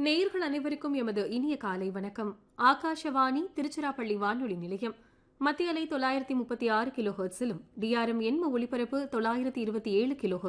நேயர்கள் அனைவருக்கும் எமது இனிய காலை வணக்கம். ஆகாஷவாணி திருச்சிராப்பள்ளி வானொலி நிலையம் மத்திய அலை 936 கிலோ ஹெர்ட்ஸிலும் டிஆர்எம் எண்ம ஒலிபரப்பு 927 கிலோ